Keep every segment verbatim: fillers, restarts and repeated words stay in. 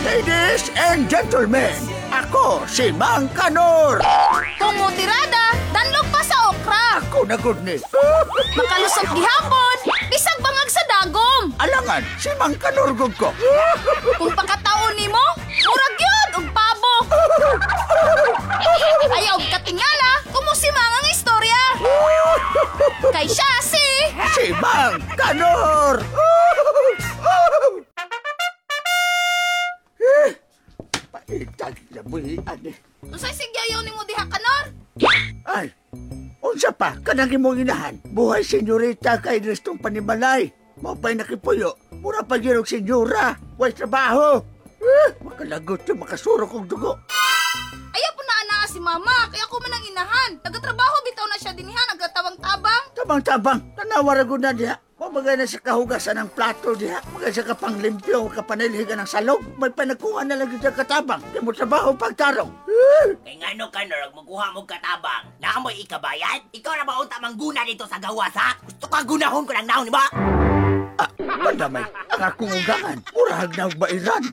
Ladies and gentlemen, ako si Mang Kanor. Tumutirada, danlog pa sa okra. Ako na good ni. Makalusot gihapon, bisag bangag sa dagom. Alangan, si Mang Kanor gud ko. Kung pagkataon nimo, murag yun, og pabo. Ayaw katingala, kumusimang ang istorya. Kay siya si... Si Mang Kanor. Eh, paitag na buhian eh. Unsay sigyayaw nimo diha Kanor? Ay, unsa pa, kanang imong inahan. Buhay senyorita kay restong panimalay. Mapay nakipuyo, mura pa girong senyora. Way trabaho. Eh, makalagot yung makasuro kong dugo. Ayaw po na ana si mama, kaya ako man ang inahan. Nagatrabaho bitaw na siya dinha, nagatabang-tabang. Tabang-tabang, tanawarago na diha. Mamagay na sa kahugasan ng plato diha. Magay sa kapanglimpyo, kapanilhigan ng salog. May panagkuha na lang dito katabang. Kaya mo trabaho pagtarong. Eh, Kay ngano ka na magkuha mo katabang? Naamoy ikabayad? Ikaw na ba unta mangguna dito sa gawas, ha? Gusto ka gunahon ko ng naon, di ba? ah, pandamay, ang akong ugangan. Murahag na ang bairan.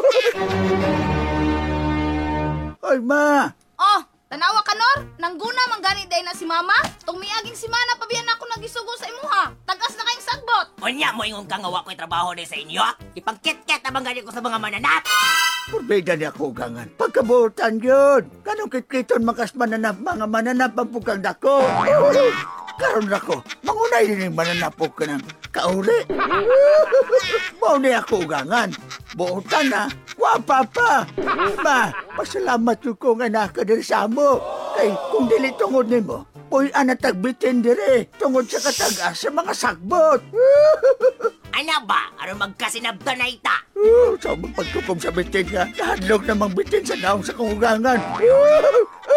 Ay, ma. Oh, tanawa Kanor, nangguna man gani day na si mama. Tung miaging si mana pabiyan ako nagisugo sa imuha. Tagas na kayong sagbot. Unya mo ingon kang awa ko'y trabaho din sa inyo? Ipangkit-kit na bang ganyan ko sa mga mananap? Purbeda ni ako ugangan. Pagkabutan yun. Kanong kitkiton makas mananap mga mananap ang pukang dako. Karon ako, mangunay din yung mananap po ka ng kauli. Mau ni ako ugangan. Buotan na, wapa pa. Ma, pasalamat yung kong anak ka din sa mo. Kay kung dili tungod ni mo, puy anatagbitin dire. Tungod sa katagas sa mga sagbot. Ano ba? Aron magkasinabta na ita? Uh, sa pagtukom sa bitin nga, nahadlok namang bitin sa daong sa kong ugangan.